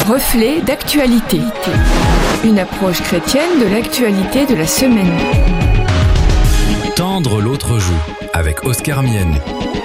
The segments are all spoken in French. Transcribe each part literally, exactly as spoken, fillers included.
Reflet d'actualité. Une approche chrétienne de l'actualité de la semaine. Tendre l'autre joue, avec Oscar Mienne.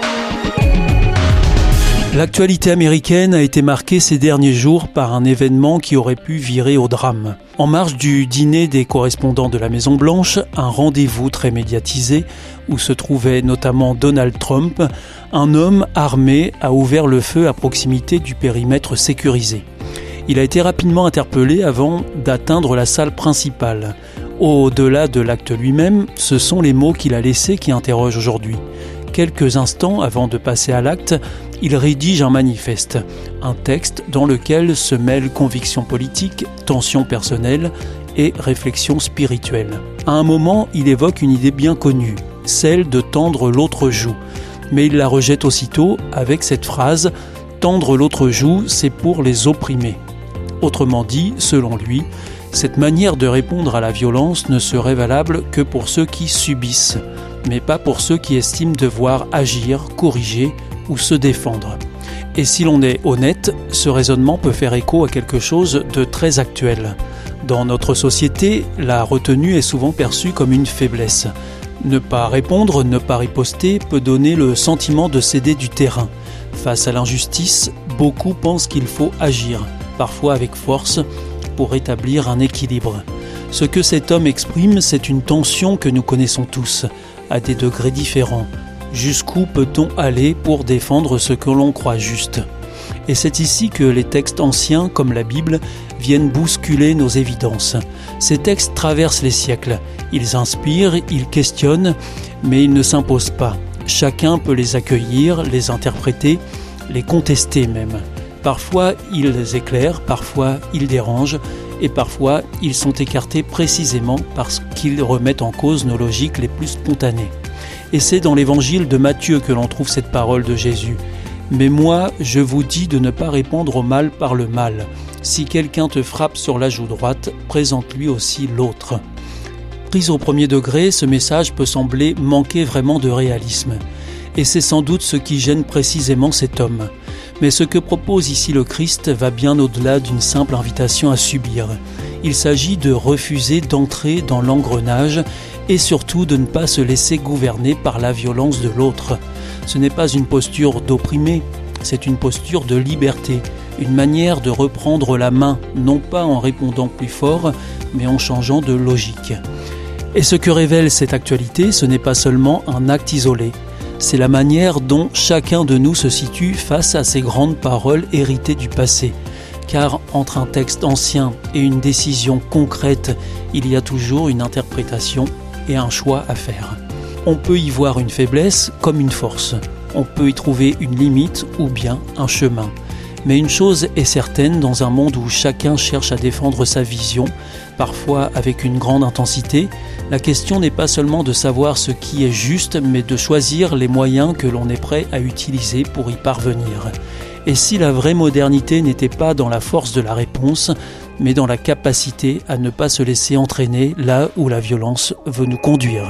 L'actualité américaine a été marquée ces derniers jours par un événement qui aurait pu virer au drame. En marge du dîner des correspondants de la Maison-Blanche, un rendez-vous très médiatisé où se trouvait notamment Donald Trump, un homme armé a ouvert le feu à proximité du périmètre sécurisé. Il a été rapidement interpellé avant d'atteindre la salle principale. Au-delà de l'acte lui-même, ce sont les mots qu'il a laissés qui interrogent aujourd'hui. Quelques instants avant de passer à l'acte, il rédige un manifeste, un texte dans lequel se mêlent convictions politiques, tensions personnelles et réflexions spirituelles. À un moment, il évoque une idée bien connue, celle de tendre l'autre joue. Mais il la rejette aussitôt avec cette phrase « Tendre l'autre joue, c'est pour les opprimés ». Autrement dit, selon lui, cette manière de répondre à la violence ne serait valable que pour ceux qui subissent, mais pas pour ceux qui estiment devoir agir, corriger ou se défendre. Et si l'on est honnête, ce raisonnement peut faire écho à quelque chose de très actuel. Dans notre société, la retenue est souvent perçue comme une faiblesse. Ne pas répondre, ne pas riposter peut donner le sentiment de céder du terrain. Face à l'injustice, beaucoup pensent qu'il faut agir, parfois avec force, pour rétablir un équilibre. Ce que cet homme exprime, c'est une tension que nous connaissons tous, à des degrés différents. Jusqu'où peut-on aller pour défendre ce que l'on croit juste ? Et c'est ici que les textes anciens, comme la Bible, viennent bousculer nos évidences. Ces textes traversent les siècles. Ils inspirent, ils questionnent, mais ils ne s'imposent pas. Chacun peut les accueillir, les interpréter, les contester même. Parfois, ils éclairent, parfois, ils dérangent, et parfois, ils sont écartés précisément parce qu'ils remettent en cause nos logiques les plus spontanées. Et c'est dans l'évangile de Matthieu que l'on trouve cette parole de Jésus. « Mais moi, je vous dis de ne pas répondre au mal par le mal. Si quelqu'un te frappe sur la joue droite, présente-lui aussi l'autre. » Pris au premier degré, ce message peut sembler manquer vraiment de réalisme. Et c'est sans doute ce qui gêne précisément cet homme. Mais ce que propose ici le Christ va bien au-delà d'une simple invitation à subir. Il s'agit de refuser d'entrer dans l'engrenage et surtout de ne pas se laisser gouverner par la violence de l'autre. Ce n'est pas une posture d'opprimé, c'est une posture de liberté, une manière de reprendre la main, non pas en répondant plus fort, mais en changeant de logique. Et ce que révèle cette actualité, ce n'est pas seulement un acte isolé, c'est la manière dont chacun de nous se situe face à ces grandes paroles héritées du passé. Car entre un texte ancien et une décision concrète, il y a toujours une interprétation et un choix à faire. On peut y voir une faiblesse comme une force. On peut y trouver une limite ou bien un chemin. Mais une chose est certaine, dans un monde où chacun cherche à défendre sa vision, parfois avec une grande intensité, la question n'est pas seulement de savoir ce qui est juste, mais de choisir les moyens que l'on est prêt à utiliser pour y parvenir. Et si la vraie modernité n'était pas dans la force de la réponse, mais dans la capacité à ne pas se laisser entraîner là où la violence veut nous conduire.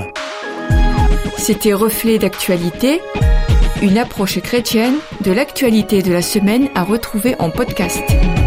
C'était Reflet d'actualité, une approche chrétienne de l'actualité de la semaine à retrouver en podcast.